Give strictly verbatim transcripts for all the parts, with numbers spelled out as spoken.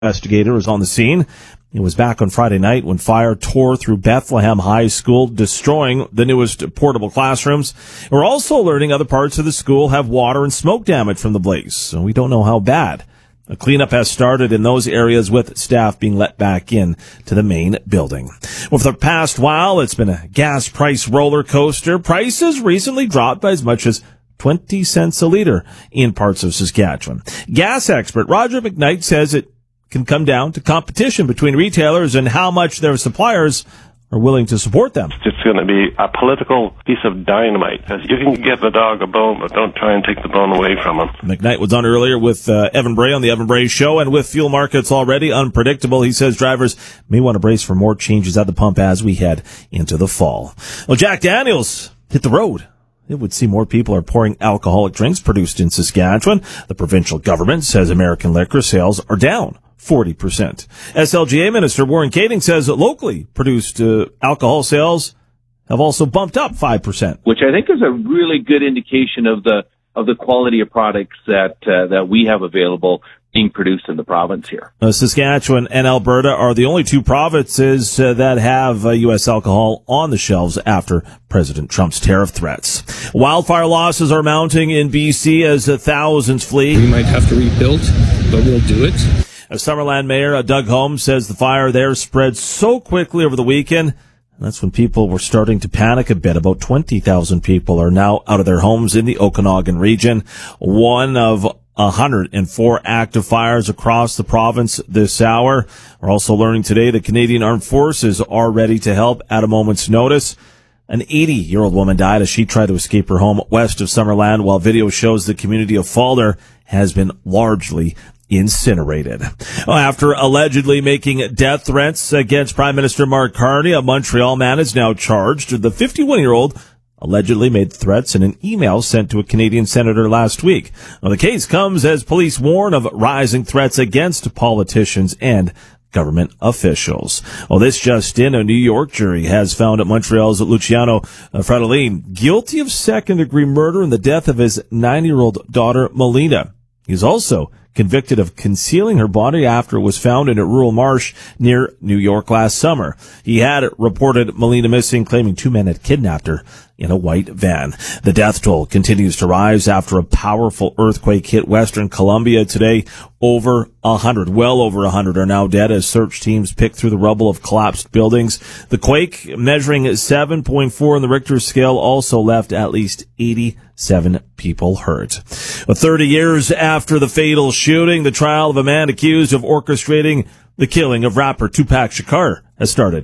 investigator is on the scene. It was back on Friday night when fire tore through Bethlehem High School, destroying the newest portable classrooms. We're also learning other parts of the school have water and smoke damage from the blaze, so we don't know how bad. A cleanup has started in those areas with staff being let back in to the main building. Well, for the past while, it's been a gas price roller coaster. Prices recently dropped by as much as twenty cents a liter in parts of Saskatchewan. Gas expert Roger McKnight says it can come down to competition between retailers and how much their suppliers are willing to support them. It's going to be a political piece of dynamite. You can give the dog a bone, but don't try and take the bone away from him. McKnight was on earlier with uh, Evan Bray on the Evan Bray Show, and with fuel markets already unpredictable, he says drivers may want to brace for more changes at the pump as we head into the fall. Well, Jack Daniels hit the road. It would seem more people are pouring alcoholic drinks produced in Saskatchewan. The provincial government says American liquor sales are down forty percent. S L G A Minister Warren Kading says that locally produced uh, alcohol sales have also bumped up five percent. Which I think is a really good indication of the of the quality of products that uh, that we have available being produced in the province here. Uh, Saskatchewan and Alberta are the only two provinces uh, that have uh, U S alcohol on the shelves after President Trump's tariff threats. Wildfire losses are mounting in B C as uh, thousands flee. We might have to rebuild, but we'll do it. Uh, Summerland Mayor uh, Doug Holmes says the fire there spread so quickly over the weekend. That's when people were starting to panic a bit. About twenty thousand people are now out of their homes in the Okanagan region. One of one hundred four active fires across the province this hour. We're also learning today the Canadian Armed Forces are ready to help at a moment's notice. An eighty-year-old woman died as she tried to escape her home west of Summerland, while video shows the community of Falder has been largely incinerated. After allegedly making death threats against Prime Minister Mark Carney, a Montreal man is now charged. The fifty-one-year-old allegedly made threats in an email sent to a Canadian senator last week. Now, the case comes as police warn of rising threats against politicians and government officials. Well, this just in, a New York jury has found Montreal's Luciano Fratellini guilty of second-degree murder in the death of his nine-year-old daughter, Melina. He's also convicted of concealing her body after it was found in a rural marsh near New York last summer. He had reported Melina missing, claiming two men had kidnapped her in a white van. The death toll continues to rise after a powerful earthquake hit Western Colombia today. Over a hundred, well over a hundred are now dead as search teams pick through the rubble of collapsed buildings. The quake, measuring seven point four on the Richter scale, also left at least eighty-seven people hurt. Well, thirty years after the fatal shooting, the trial of a man accused of orchestrating the killing of rapper Tupac Shakur has started.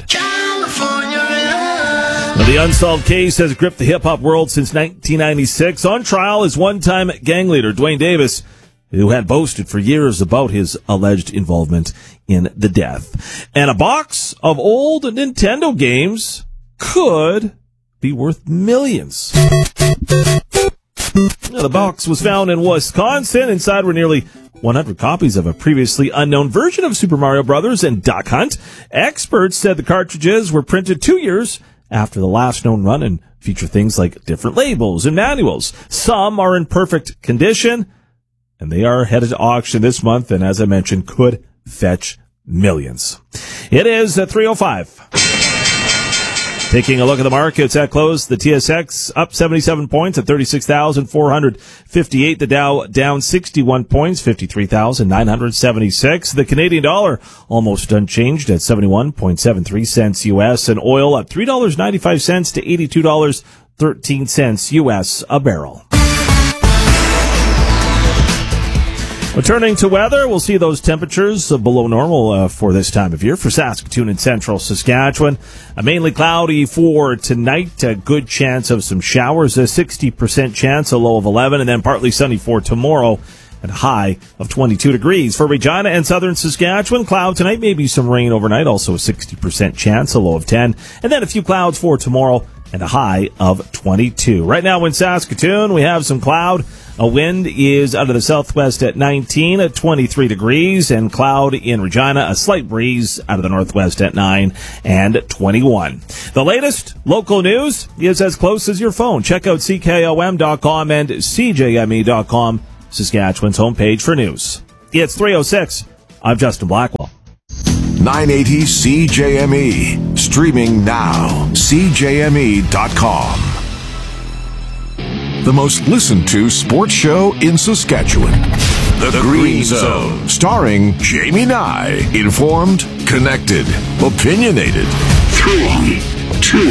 The unsolved case has gripped the hip-hop world since nineteen ninety-six. On trial is one-time gang leader Dwayne Davis, who had boasted for years about his alleged involvement in the death. And a box of old Nintendo games could be worth millions. The box was found in Wisconsin. Inside were nearly one hundred copies of a previously unknown version of Super Mario Brothers and Duck Hunt. Experts said the cartridges were printed two years after the last known run and feature things like different labels and manuals. Some are in perfect condition, and they are headed to auction this month, and as I mentioned, could fetch millions. It is at three oh five. Taking a look at the markets at close, the T S X up seventy-seven points at thirty-six thousand four hundred fifty-eight. The Dow down sixty-one points, fifty-three thousand nine hundred seventy-six. The Canadian dollar almost unchanged at seventy-one point seven three cents U S. And oil up three dollars and ninety-five cents to eighty-two dollars and thirteen cents U S a barrel. Returning to weather, we'll see those temperatures below normal uh, for this time of year for Saskatoon and central Saskatchewan. A mainly cloudy for tonight, a good chance of some showers, a sixty percent chance, a low of eleven, and then partly sunny for tomorrow and a high of twenty-two degrees. For Regina and southern Saskatchewan, cloud tonight, maybe some rain overnight, also a sixty percent chance, a low of ten, and then a few clouds for tomorrow and a high of twenty-two. Right now in Saskatoon, we have some cloud. A wind is out of the southwest at nineteen, at twenty-three degrees, and cloud in Regina, a slight breeze out of the northwest at nine and twenty-one. The latest local news is as close as your phone. Check out C K O M dot com and C J M E dot com, Saskatchewan's homepage for news. It's three oh six. I'm Justin Blackwell. nine eighty C J M E. Streaming now. C J M E dot com. The most listened to sports show in Saskatchewan. The, the Green, Green Zone. Zone. Starring Jamie Nye. Informed, connected, opinionated. Three, two,